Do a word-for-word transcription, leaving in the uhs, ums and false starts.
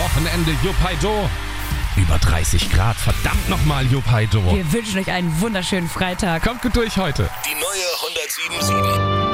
Wochenende Juppeido. Über dreißig Grad, verdammt nochmal Juppeido. Wir wünschen euch einen wunderschönen Freitag. Kommt gut durch heute. Die neue hundertsieben Komma sieben.